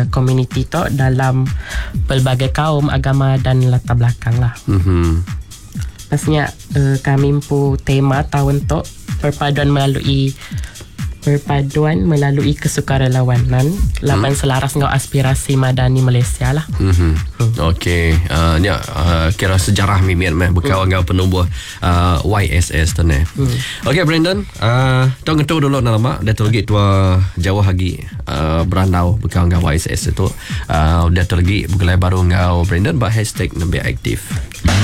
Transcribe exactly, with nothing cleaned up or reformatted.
community tu dalam pelbagai kaum, agama dan latar belakang lah. Mm-hmm. Maksudnya uh, kami pu tema tahun tu perpaduan melalui perpaduan melalui kesukarelawanan lapan hmm. selaras dengan aspirasi madani Malaysia lah. Mm-hmm. Hmm. Okey, uh, ni uh, kira sejarah mimian meh berkawan dengan hmm. penubuh uh, Y S S tu ni. Hmm. Okey Brandon, uh, tong tu dulu nama dah tergi tua jauh lagi uh, berandau berkawan dengan Y S S itu. Uh, dah tergi bukan baru ngau Brandon bah hashtag lebih aktif.